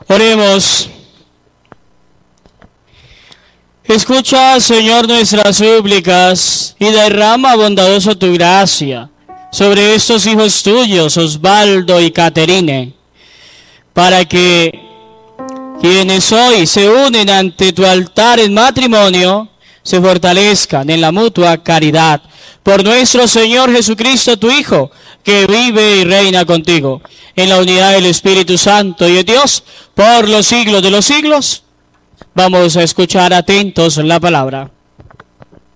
Oremos. Escucha, Señor, nuestras súplicas y derrama bondadoso tu gracia sobre estos hijos tuyos, Osvaldo y Caterine, para que quienes hoy se unen ante tu altar en matrimonio se fortalezcan en la mutua caridad. Por nuestro Señor Jesucristo, tu Hijo, que vive y reina contigo, en la unidad del Espíritu Santo y de Dios, por los siglos de los siglos. Vamos a escuchar atentos la palabra.